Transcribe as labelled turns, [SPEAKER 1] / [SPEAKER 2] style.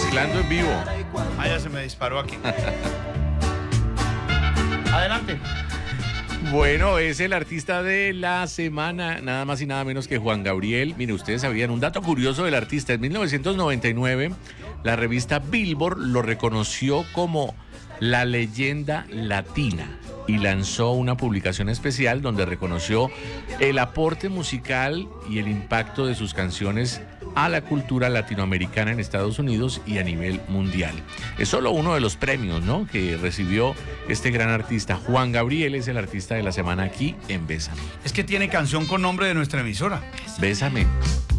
[SPEAKER 1] Mezclando en vivo.
[SPEAKER 2] Ah, ya se me disparó aquí. Adelante.
[SPEAKER 1] Bueno, es el artista de la semana, nada más y nada menos que Juan Gabriel. Mire, ustedes sabían un dato curioso del artista. En 1999, la revista Billboard lo reconoció como la leyenda latina y lanzó una publicación especial donde reconoció el aporte musical y el impacto de sus canciones a la cultura latinoamericana en Estados Unidos y a nivel mundial. Es solo uno de los premios, ¿no?, que recibió este gran artista. Juan Gabriel es el artista de la semana aquí en Bésame.
[SPEAKER 2] Es que tiene canción con nombre de nuestra emisora.
[SPEAKER 1] Bésame.